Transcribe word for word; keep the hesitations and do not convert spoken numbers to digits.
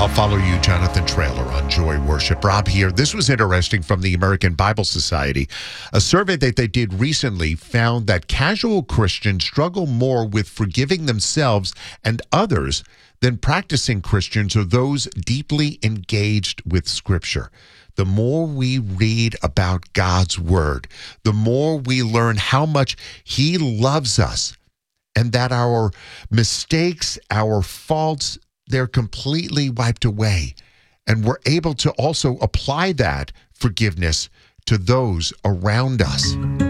I'll follow you, Jonathan Traylor, on Joy Worship. Rob here. This was interesting from the American Bible Society. A survey that they did recently found that casual Christians struggle more with forgiving themselves and others than practicing Christians or those deeply engaged with Scripture. The more we read about God's Word, the more we learn how much He loves us and that our mistakes, our faults, they're completely wiped away. And we're able to also apply that forgiveness to those around us.